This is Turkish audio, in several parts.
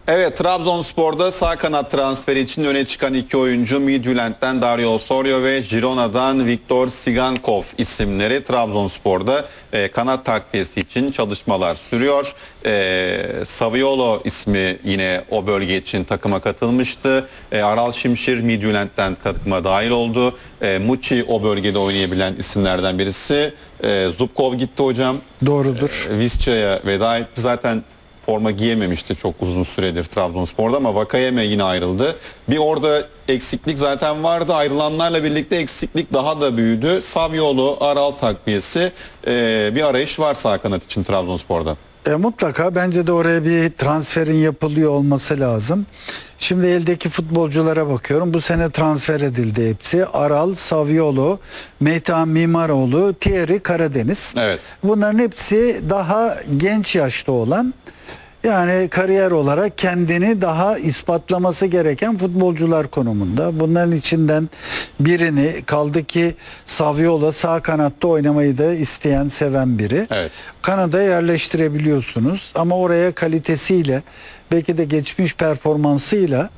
Evet, Trabzonspor'da sağ kanat transferi için öne çıkan iki oyuncu Midtjylland'den Dario Osorio ve Girona'dan Viktor Sigankov isimleri. Trabzonspor'da kanat takviyesi için çalışmalar sürüyor. Saviolo ismi yine o bölge için takıma katılmıştı. Aral Şimşir Midtjylland'den takıma dahil oldu. Muçi o bölgede oynayabilen isimlerden birisi. Zubkov gitti hocam. Doğrudur. Visca'ya veda etti. Zaten forma giyememişti çok uzun süredir Trabzonspor'da ama Vakayeme yine ayrıldı. Bir orada eksiklik zaten vardı. Ayrılanlarla birlikte eksiklik daha da büyüdü. Saviolo, Aral takviyesi bir arayış var sağ kanat için Trabzonspor'da. Mutlaka bence de oraya bir transferin yapılıyor olması lazım. Şimdi eldeki futbolculara bakıyorum. Bu sene transfer edildi hepsi. Aral, Saviolo, Metehan Mimaroğlu, Thierry Karadeniz. Evet. Bunların hepsi daha genç yaşta olan, yani kariyer olarak kendini daha ispatlaması gereken futbolcular konumunda. Bunların içinden birini, kaldı ki Saviolo sağ kanatta oynamayı da isteyen, seven biri. Evet. Kanada yerleştirebiliyorsunuz ama oraya kalitesiyle, belki de geçmiş performansıyla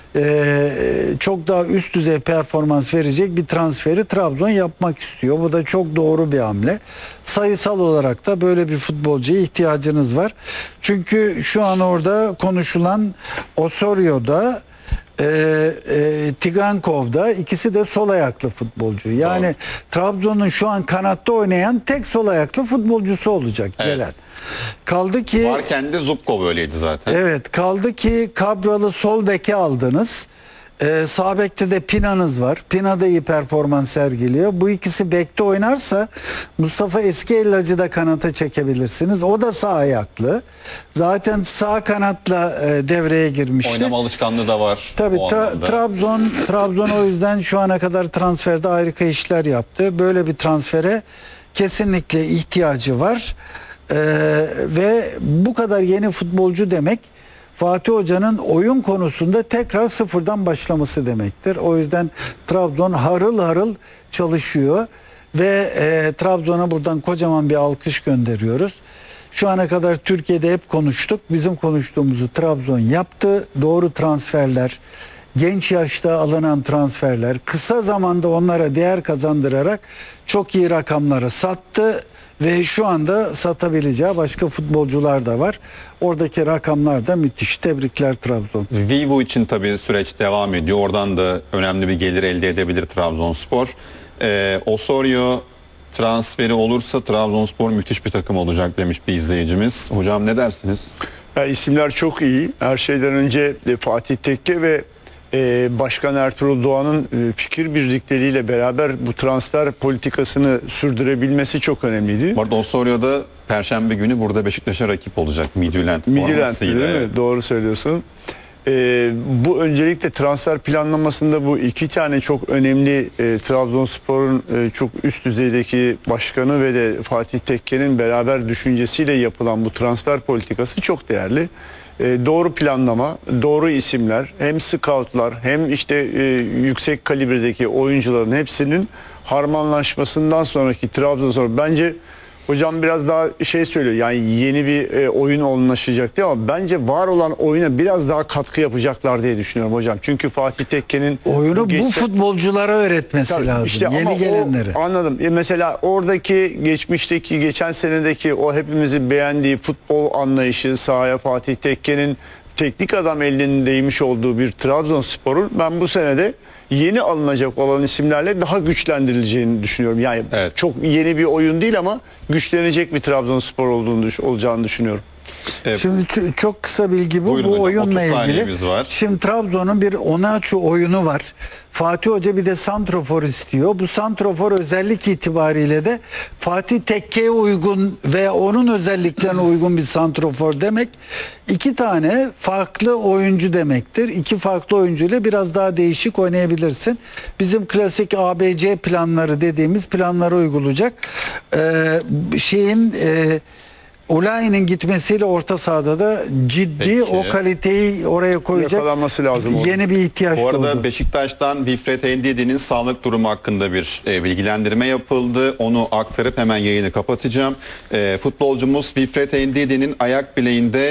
çok daha üst düzey performans verecek bir transferi Trabzon yapmak istiyor. Bu da çok doğru bir hamle. Sayısal olarak da böyle bir futbolcuya ihtiyacınız var. Çünkü şu an orada konuşulan Osorio'da, Tigankov'da, ikisi de sol ayaklı futbolcu. Yani doğru. Trabzon'un şu an kanatta oynayan tek sol ayaklı futbolcusu olacak gelen. Kaldı ki Varken de Zubkov öyleydi zaten. evet, kaldı ki Kabralı sol beke aldınız. Sağ bekte de Pina'nız var. Pina da iyi performans sergiliyor. Bu ikisi bekte oynarsa Mustafa Eskiyelacı da kanata çekebilirsiniz. O da sağ ayaklı. Zaten sağ kanatla devreye girmişti. Oynama alışkanlığı da var. Tabii Trabzon o yüzden şu ana kadar transferde harika işler yaptı. Böyle bir transfere kesinlikle ihtiyacı var. Ve bu kadar yeni futbolcu demek Fatih Hoca'nın oyun konusunda tekrar sıfırdan başlaması demektir. O yüzden Trabzon harıl harıl çalışıyor ve Trabzon'a buradan kocaman bir alkış gönderiyoruz. Şu ana kadar Türkiye'de hep konuştuk. Bizim konuştuğumuzu Trabzon yaptı. Doğru transferler, genç yaşta alınan transferler, kısa zamanda onlara değer kazandırarak çok iyi rakamlara sattı. Ve şu anda satabileceği başka futbolcular da var. Oradaki rakamlar da müthiş. Tebrikler Trabzon. Vivo için tabii süreç devam ediyor. Oradan da önemli bir gelir elde edebilir Trabzonspor. Osorio transferi olursa Trabzonspor müthiş bir takım olacak demiş bir izleyicimiz. Hocam ne dersiniz? Ya, isimler çok iyi. Her şeyden önce Fatih Tekke ve Başkan Ertuğrul Doğan'ın fikir birlikteliğiyle beraber bu transfer politikasını sürdürebilmesi çok önemliydi. Bu arada Osorio'da Perşembe günü burada Beşiktaş'a rakip olacak Midtjylland formasıyla. Değil mi? Doğru söylüyorsun. Bu öncelikle transfer planlamasında bu iki tane çok önemli Trabzonspor'un çok üst düzeydeki başkanı ve de Fatih Tekke'nin beraber düşüncesiyle yapılan bu transfer politikası çok değerli. Doğru planlama, doğru isimler, hem scoutlar hem işte yüksek kalibredeki oyuncuların hepsinin harmanlaşmasından sonraki Trabzonspor bence hocam biraz daha söylüyor, yani yeni bir oyun oluşacak diye, ama bence var olan oyuna biraz daha katkı yapacaklar diye düşünüyorum hocam. Çünkü Fatih Tekke'nin oyunu bu futbolculara öğretmesi lazım. İşte yeni gelenleri. Anladım. Mesela oradaki geçmişteki, geçen senedeki o hepimizin beğendiği futbol anlayışı, sahaya Fatih Tekke'nin teknik adam elinin değmiş olduğu bir Trabzonspor'un ben bu senede yeni alınacak olan isimlerle daha güçlendirileceğini düşünüyorum. Yani evet, çok yeni bir oyun değil ama güçlenecek bir Trabzonspor olacağını düşünüyorum. Evet. Şimdi çok kısa bilgi bu. Buyurun Bu hocam, oyunla 30 saniyemiz ilgili. var. Şimdi Trabzon'un bir Onaçu oyunu var. Fatih Hoca bir de santrofor istiyor. Bu santrofor özellik itibariyle de Fatih Tekke'ye uygun ve onun özelliklerine uygun bir santrofor demek. İki tane farklı oyuncu demektir. İki farklı oyuncuyla biraz daha değişik oynayabilirsin. Bizim klasik ABC planları dediğimiz planları uygulayacak. Olay'ın gitmesiyle orta sahada da ciddi Peki, o kaliteyi oraya koyacak yakalanması lazım yeni bir ihtiyaç bu arada oldu. Beşiktaş'tan Wilfred Ndidi'nin sağlık durumu hakkında bir bilgilendirme yapıldı. Onu aktarıp hemen yayını kapatacağım. Futbolcumuz Wilfred Ndidi'nin ayak bileğinde